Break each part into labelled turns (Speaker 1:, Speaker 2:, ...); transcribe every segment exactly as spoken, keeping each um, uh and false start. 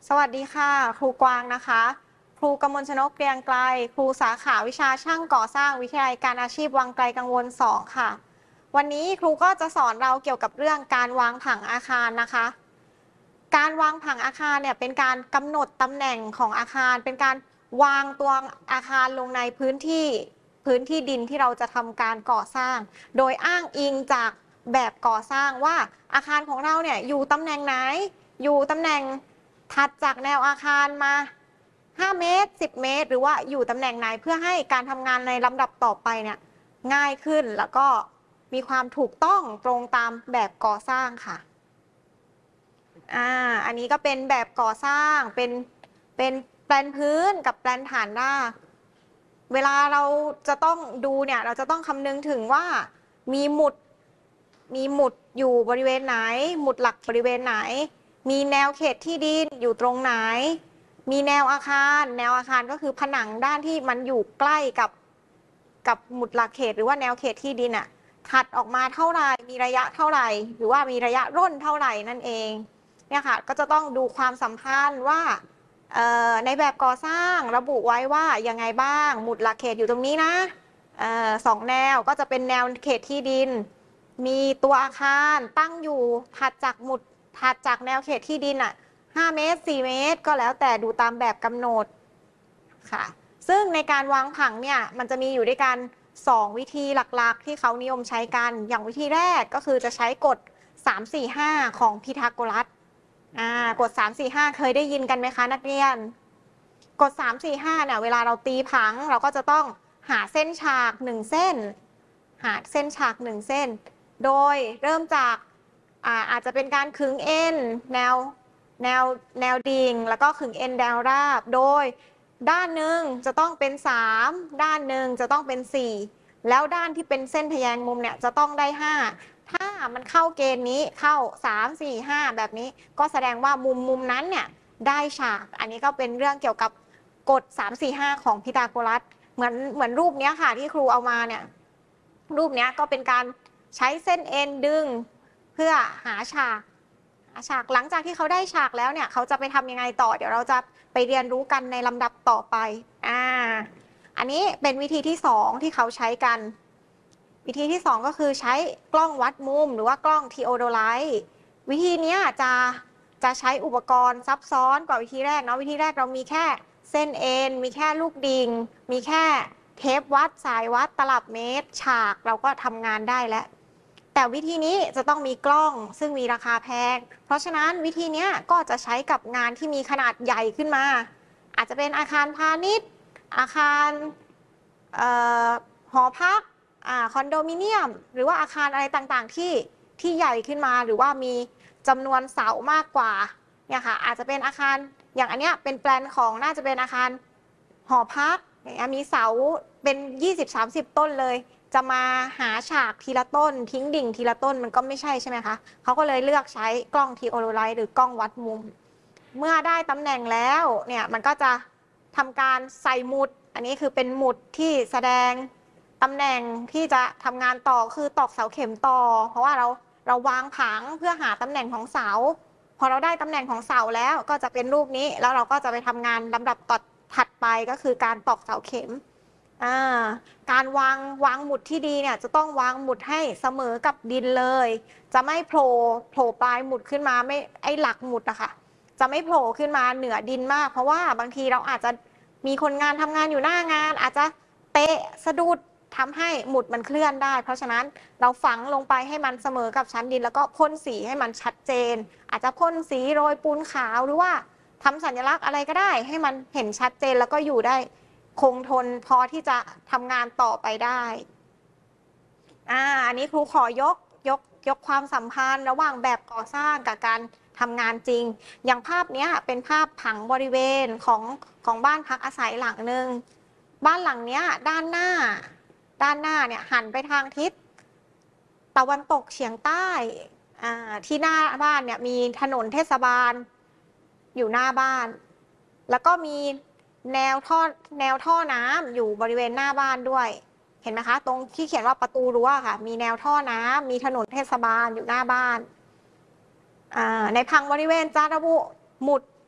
Speaker 1: สวัสดีค่ะครูกวางนะคะครูกมลชนกเกรียงไกรครูสาขาวิชาช่างก่อสร้างวิทยาลัยการอาชีพวังไกลกังวลสองค่ะวันนี้ครูก็จะสอนเราเกี่ยวกับเรื่องการวางผังอาคารนะคะการวางผังอาคารเนี่ยเป็นการกำหนดตำแหน่งของอาคารเป็นการวางตัวอาคารลงในพื้นที่พื้นที่ดินที่เราจะทำการก่อสร้างโดยอ้างอิงจากแบบก่อสร้างว่าอาคารของเราเนี่ยอยู่ตำแหน่งไหนอยู่ตำแหน่งถัดจากแนวอาคารมาห้าเมตรสิบเมตรหรือว่าอยู่ตำแหน่งไหนเพื่อให้การทำงานในลำดับต่อไปเนี่ยง่ายขึ้นแล้วก็มีความถูกต้องตรงตามแบบก่อสร้างค่ะอ่าอันนี้ก็เป็นแบบก่อสร้างเป็นเป็นแปลนพื้นกับแปลนฐานรากเวลาเราจะต้องดูเนี่ยเราจะต้องคำนึงถึงว่ามีหมุดมีหมุดอยู่บริเวณไหนหมุดหลักบริเวณไหนมีแนวเขตที่ดินอยู่ตรงไหนมีแนวอาคารแนวอาคารก็คือผนังด้านที่มันอยู่ใกล้กับกับหมุดหลักเขตหรือว่าแนวเขตที่ดินอ่ะถัดออกมาเท่าไหร่มีระยะเท่าไหร่หรือว่ามีระยะร่นเท่าไหร่นั่นเองเนี่ยค่ะก็จะต้องดูความสัมพันธ์ว่าในแบบก่อสร้างระบุไว้ว่ายังไงบ้างหมุดหลักเขตอยู่ตรงนี้นะสองแนวก็จะเป็นแนวเขตที่ดินมีตัวอาคารตั้งอยู่ถัดจากหมุดถัดจากแนวเขตที่ดินอ่ะห้าเมตรสี่เมตรก็แล้วแต่ดูตามแบบกำหนดค่ะซึ่งในการวางผังเนี่ยมันจะมีอยู่ด้วยกันสองวิธีหลักๆที่เขานิยมใช้กันอย่างวิธีแรกก็คือจะใช้กฎสาม สี่ ห้าของพีทาโกรัสอ่ากฎสาม สี่ ห้าเคยได้ยินกันไหมคะนักเรียนกฎสาม สี่ ห้าเนี่ยเวลาเราตีผังเราก็จะต้องหาเส้นฉากหนึ่งเส้นหาเส้นฉากหนึ่งเส้นโดยเริ่มจากอาอาจจะเป็นการขึงเอ็นแนวแนวแนวดิ่งแล้วก็ขึงเอ็นแนวราบโดยด้านหนึ่งจะต้องเป็นสามด้านหนึ่งจะต้องเป็นสี่แล้วด้านที่เป็นเส้นทะแยงมุมเนี่ยจะต้องได้ห้าถ้ามันเข้าเกณฑ์นี้เข้าสาม สี่ ห้าแบบนี้ก็แสดงว่ามุมมุมนั้นเนี่ยได้ฉากอันนี้ก็เป็นเรื่องเกี่ยวกับกฎสาม สี่ ห้าของพีทาโกรัสเหมือนเหมือนรูปนี้ค่ะที่ครูเอามาเนี่ยรูปนี้ก็เป็นการใช้เส้นเอ็นดึงเพื่อหาฉากหาฉากหลังจากที่เขาได้ฉากแล้วเนี่ยเขาจะไปทำยังไงต่อเดี๋ยวเราจะไปเรียนรู้กันในลำดับต่อไปอ่าอันนี้เป็นวิธีที่สองที่เขาใช้กันวิธีที่สองก็คือใช้กล้องวัดมุมหรือว่ากล้องทีโอโดไลท์วิธีนี้จะจะใช้อุปกรณ์ซับซ้อนกว่าวิธีแรกเนาะวิธีแรกเรามีแค่เส้นเอ็นมีแค่ลูกดิ่งมีแค่เทปวัดสายวัดตลับเมตรฉากเราก็ทำงานได้แล้วแต่วิธีนี้จะต้องมีกล้องซึ่งมีราคาแพงเพราะฉะนั้นวิธีนี้ก็จะใช้กับงานที่มีขนาดใหญ่ขึ้นมาอาจจะเป็นอาคารพาณิชย์อาคารหอพักคอนโดมิเนียมหรือว่าอาคารอะไรต่างๆที่ที่ใหญ่ขึ้นมาหรือว่ามีจำนวนเสามากกว่าเนี่ยค่ะอาจจะเป็นอาคารอย่างอันเนี้ยเป็นแปลนของน่าจะเป็นอาคารหอพักอย่างเงี้ยมีเสาเป็น ยี่สิบ สามสิบ ต้นเลยจะมาหาฉากทีละต้นทิ้งดิ่งทีละต้นมันก็ไม่ใช่ใช่ไหมคะเขาก็เลยเลือกใช้กล้องทีโอโดไลท์หรือกล้องวัดมุมเมื่อได้ตำแหน่งแล้วเนี่ยมันก็จะทำการใส่หมุดอันนี้คือเป็นหมุดที่แสดงตำแหน่งที่จะทำงานต่อคือตอกเสาเข็มต่อเพราะว่าเราเราวางผังเพื่อหาตำแหน่งของเสาพอเราได้ตำแหน่งของเสาแล้วก็จะเป็นรูปนี้แล้วเราก็จะไปทำงานลำดับต่อถัดไปก็คือการตอกเสาเข็มการวางวางหมุดที่ดีเนี่ยจะต้องวางหมุดให้เสมอกับดินเลยจะไม่โผล่โผล่ปลายหมุดขึ้นมาไม่ไอหลักหมุดอะค่ะจะไม่โผล่ขึ้นมาเหนือดินมากเพราะว่าบางทีเราอาจจะมีคนงานทำงานอยู่หน้างานอาจจะเตะสะดุดทำให้หมุดมันเคลื่อนได้เพราะฉะนั้นเราฝังลงไปให้มันเสมอกับชั้นดินแล้วก็พ่นสีให้มันชัดเจนอาจจะพ่นสีโรยปูนขาวหรือว่าทำสัญลักษณ์อะไรก็ได้ให้มันเห็นชัดเจนแล้วก็อยู่ได้คงทนพอที่จะทำงานต่อไปได้อ่าอันนี้ครูขอยกยกยกความสัมพันธ์ระหว่างแบบก่อสร้างกับการทำงานจริงอย่างภาพนี้เป็นภาพผังบริเวณของของบ้านพักอาศัยหลังหนึ่งบ้านหลังนี้ด้านหน้าด้านหน้าเนี่ยหันไปทางทิศตะวันตกเฉียงใต้อ่าที่หน้าบ้านเนี่ยมีถนนเทศบาลอยู่หน้าบ้านแล้วก็มีแนวท่อแนวท่อน้ำอยู่บริเวณหน้าบ้านด้วยเห็นไหมคะตรงที่เขียนว่าประตูรั้วค่ะมีแนวท่อน้ำมีถนนเทศบาลอยู่หน้าบ้านในพังบริเวณจะระบุหมุด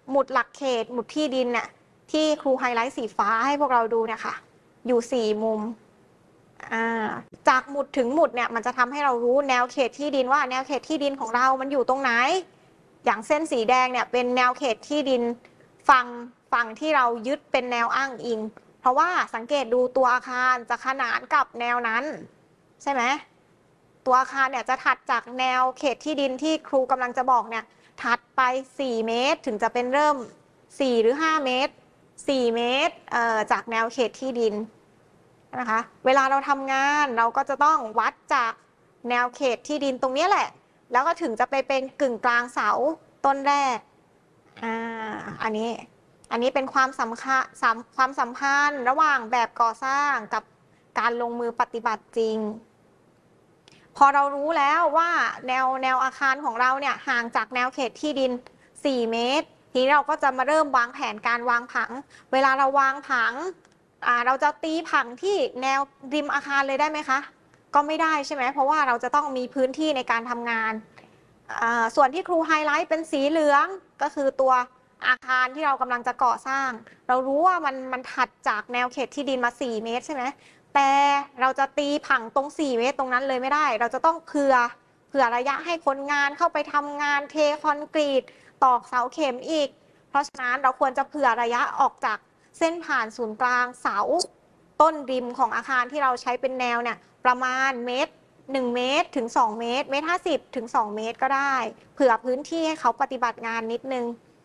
Speaker 1: หมุดหลักเขตหมุดที่ดินเนี่ยที่ครูไฮไลท์สีฟ้าให้พวกเราดูเนี่ยค่ะอยู่สี่มุมจากหมุดถึงหมุดเนี่ยมันจะทำให้เรารู้แนวเขตที่ดินว่าแนวเขตที่ดินของเรามันอยู่ตรงไหนอย่างเส้นสีแดงเนี่ยเป็นแนวเขตที่ดินฝั่งฝั่งที่เรายึดเป็นแนวอ้างอิงเพราะว่าสังเกตดูตัวอาคารจะขนานกับแนวนั้นใช่ไหมตัวอาคารเนี่ยจะถัดจากแนวเขตที่ดินที่ครูกำลังจะบอกเนี่ยถัดไปสี่เมตรถึงจะเป็นเริ่มสี่หรือห้าเมตรสี่เมตรเอ่อจากแนวเขตที่ดินนะคะเวลาเราทำงานเราก็จะต้องวัดจากแนวเขตที่ดินตรงนี้แหละแล้วก็ถึงจะไปเป็นกึ่งกลางเสาต้นแรกอ่าอันนี้อันนี้เป็นความสำคัญความสัมพันธ์ระหว่างแบบก่อสร้างกับการลงมือปฏิบัติจริงพอเรารู้แล้วว่าแนวแนวอาคารของเราเนี่ยห่างจากแนวเขตที่ดินสี่เมตรทีนี้เราก็จะมาเริ่มวางแผนการวางผังเวลาเราวางผังเราจะตีผังที่แนวริมอาคารเลยได้ไหมคะก็ไม่ได้ใช่ไหมเพราะว่าเราจะต้องมีพื้นที่ในการทำงานส่วนที่ครูไฮไลท์เป็นสีเหลืองก็คือตัวอาคารที่เรากำลังจะก่อสร้างเรารู้ว่ามันมันถัดจากแนวเขตที่ดินมาสี่เมตรใช่ไหมแต่เราจะตีผังตรงสี่เมตรตรงนั้นเลยไม่ได้เราจะต้องเผื่อเผื่อระยะให้คนงานเข้าไปทำงานเทคอนกรีตตอกเสาเข็มอีกเพราะฉะนั้นเราควรจะเผื่อระยะออกจากเส้นผ่านศูนย์กลางเสาต้นริมของอาคารที่เราใช้เป็นแนวเนี่ยประมาณเมตรหนึ่งเมตรถึงสองเมตรเมตรห้าสิบถึงสองเมตรก็ได้เผื่อพื้นที่ให้เขาปฏิบัติงานนิดนึง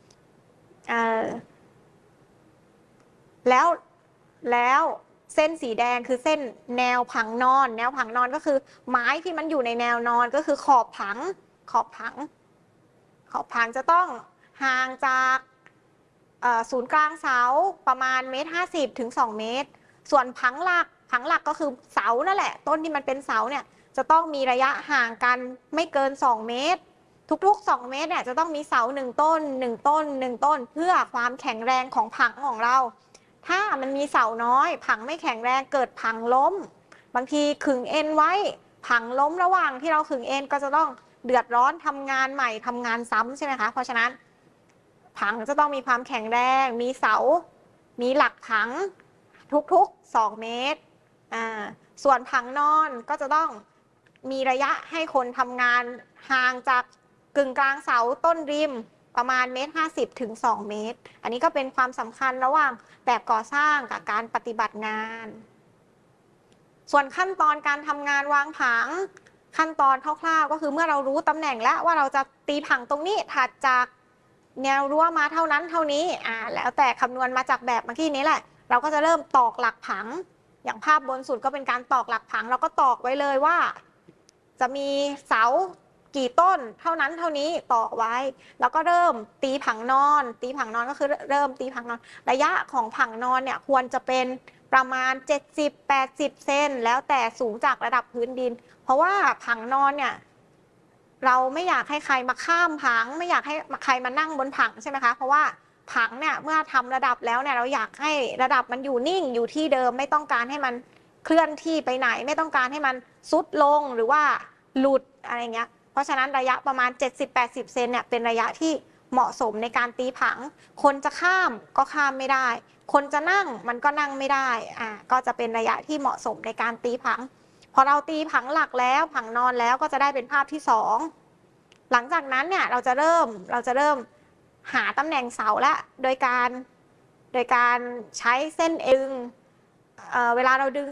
Speaker 1: แล้วแล้วเส้นสีแดงคือเส้นแนวผังนอนแนวผังนอนก็คือไม้ที่มันอยู่ในแนวนอนก็คือขอบผังขอบผังขอบผังจะต้องห่างจากศูนย์กลางเสาประมาณเมตรห้าสิบถึงสองเมตรส่วนผังหลักผังหลักก็คือเสานั่นแหละต้นที่มันเป็นเสาเนี่ยจะต้องมีระยะห่างกันไม่เกินสองเมตรทุกๆสองเมตรเนี่ยจะต้องมีเสาหนึ่งต้นหนึ่งต้นหนึ่งต้นเพื่อความแข็งแรงของผังของเราถ้ามันมีเสาน้อยผังไม่แข็งแรงเกิดผังล้มบางทีขึงเอ็นไว้ผังล้มระหว่างที่เราขึงเอ็นก็จะต้องเดือดร้อนทำงานใหม่ทำงานซ้ำใช่ไหมคะเพราะฉะนั้นผังจะต้องมีความแข็งแรงมีเสามีหลักผังทุกๆสองเมตรอ่าส่วนผังนอนก็จะต้องมีระยะให้คนทำงานห่างจากกึ่งกลางเสาต้นริมประมาณเมตรห้าสิบถึงสองเมตรอันนี้ก็เป็นความสำคัญระหว่างแบบก่อสร้างกับการปฏิบัติงานส่วนขั้นตอนการทำงานวางผังขั้นตอนคร่าวๆก็คือเมื่อเรารู้ตำแหน่งแล้วว่าเราจะตีผังตรงนี้ถัดจากแนวรั้วมาเท่านั้นเท่านี้อ่าแล้วแต่คำนวณมาจากแบบเมื่อกี้นี้แหละเราก็จะเริ่มตอกหลักผังอย่างภาพบนสุดก็เป็นการตอกหลักผังเราก็ตอกไว้เลยว่าจะมีเสากี่ต้นเท่านั้นเท่านี้ตอกไว้แล้วก็เริ่มตีผังนอนตีผังนอนก็คือเริ่มตีผังนอนระยะของผังนอนเนี่ยควรจะเป็นประมาณ เจ็ดสิบถึงแปดสิบ เซนแล้วแต่สูงจากระดับพื้นดินเพราะว่าผังนอนเนี่ยเราไม่อยากให้ใครมาข้ามผังไม่อยากให้ใครมานั่งบนผังใช่ไหมคะเพราะว่าผังเนี่ยเมื่อทำระดับแล้วเนี่ยเราอยากให้ระดับมันอยู่นิ่งอยู่ที่เดิมไม่ต้องการให้มันเคลื่อนที่ไปไหนไม่ต้องการให้มันซุดลงหรือว่าหลุดอะไรเงี้ยเพราะฉะนั้นระยะประมาณ เจ็ดสิบถึงแปดสิบ เซนเนี่ยเป็นระยะที่เหมาะสมในการตีผังคนจะข้ามก็ข้ามไม่ได้คนจะนั่งมันก็นั่งไม่ได้อ่าก็จะเป็นระยะที่เหมาะสมในการตีผังพอเราตีผังหลักแล้วผังนอนแล้วก็จะได้เป็นภาพที่สองหลังจากนั้นเนี่ยเราจะเริ่มเราจะเริ่มหาตำแหน่งเสาละโดยการโดยการใช้เส้นเอ็นเอ่อเวลาเราดึง